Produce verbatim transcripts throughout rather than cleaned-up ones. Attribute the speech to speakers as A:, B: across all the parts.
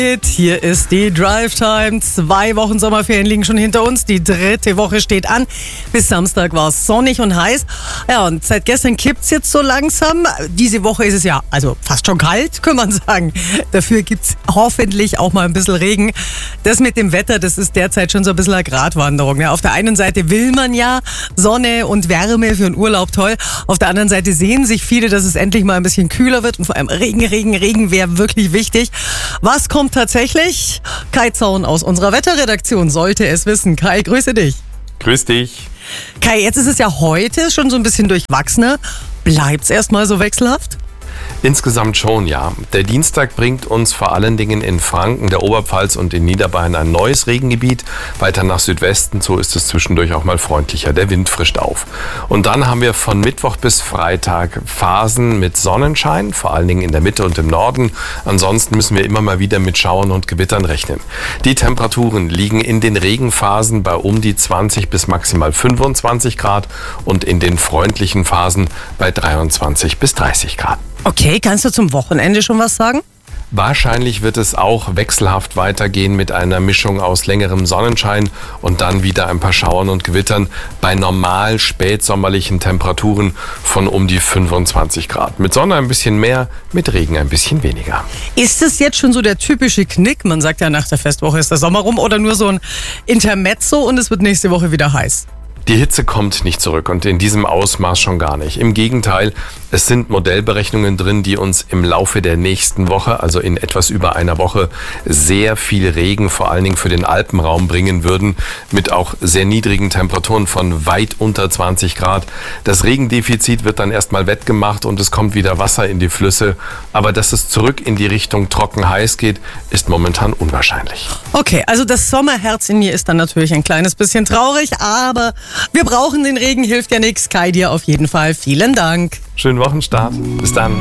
A: Hier ist die Drive Time. Zwei Wochen Sommerferien liegen schon hinter uns. Die dritte Woche steht an. Bis Samstag war es sonnig und heiß. Ja, und seit gestern kippt es jetzt so langsam. Diese Woche ist es ja also fast schon kalt, kann man sagen. Dafür gibt es hoffentlich auch mal ein bisschen Regen. Das mit dem Wetter, das ist derzeit schon so ein bisschen eine Gratwanderung. Ja, auf der einen Seite will man ja Sonne und Wärme für einen Urlaub, toll. Auf der anderen Seite sehen sich viele, dass es endlich mal ein bisschen kühler wird. Und vor allem Regen, Regen, Regen wäre wirklich wichtig. Was kommt tatsächlich? Kai Zaun aus unserer Wetterredaktion sollte es wissen. Kai, grüße dich.
B: Grüß dich.
A: Kai, jetzt ist es ja heute schon so ein bisschen durchwachsener. Bleibt's erstmal so wechselhaft?
B: Insgesamt schon, ja. Der Dienstag bringt uns vor allen Dingen in Franken, der Oberpfalz und in Niederbayern ein neues Regengebiet. Weiter nach Südwesten, so ist es zwischendurch auch mal freundlicher. Der Wind frischt auf. Und dann haben wir von Mittwoch bis Freitag Phasen mit Sonnenschein, vor allen Dingen in der Mitte und im Norden. Ansonsten müssen wir immer mal wieder mit Schauern und Gewittern rechnen. Die Temperaturen liegen in den Regenphasen bei um die zwanzig bis maximal fünfundzwanzig Grad und in den freundlichen Phasen bei dreiundzwanzig bis dreißig Grad.
A: Okay, kannst du zum Wochenende schon was sagen?
B: Wahrscheinlich wird es auch wechselhaft weitergehen mit einer Mischung aus längerem Sonnenschein und dann wieder ein paar Schauern und Gewittern bei normal spätsommerlichen Temperaturen von um die fünfundzwanzig Grad. Mit Sonne ein bisschen mehr, mit Regen ein bisschen weniger.
A: Ist es jetzt schon so der typische Knick? Man sagt ja, nach der Festwoche ist der Sommer rum, oder nur so ein Intermezzo und es wird nächste Woche wieder heiß?
B: Die Hitze kommt nicht zurück und in diesem Ausmaß schon gar nicht. Im Gegenteil, es sind Modellberechnungen drin, die uns im Laufe der nächsten Woche, also in etwas über einer Woche, sehr viel Regen, vor allen Dingen für den Alpenraum bringen würden, mit auch sehr niedrigen Temperaturen von weit unter zwanzig Grad. Das Regendefizit wird dann erstmal wettgemacht und es kommt wieder Wasser in die Flüsse. Aber dass es zurück in die Richtung trocken heiß geht, ist momentan unwahrscheinlich.
A: Okay, also das Sommerherz in mir ist dann natürlich ein kleines bisschen traurig, aber wir brauchen den Regen, hilft ja nichts. Kai, dir auf jeden Fall vielen Dank.
B: Schönen Wochenstart. Bis dann.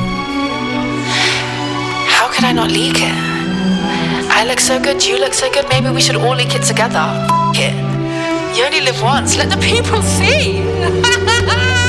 C: How could I not leak it? I look so good, you look so good, maybe we should all leak it together. F it. You only live once, let the people see.